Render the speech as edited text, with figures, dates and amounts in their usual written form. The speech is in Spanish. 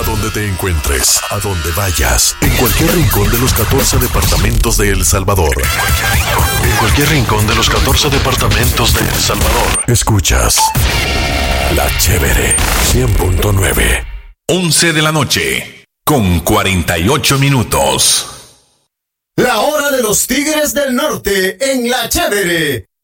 A donde te encuentres, a donde vayas, en cualquier rincón de los 14 departamentos de El Salvador. En cualquier rincón de los 14 departamentos de El Salvador. Escuchas La Chévere 100.9. 11 de la noche, con 48 minutos. La hora de los Tigres del Norte en La Chévere.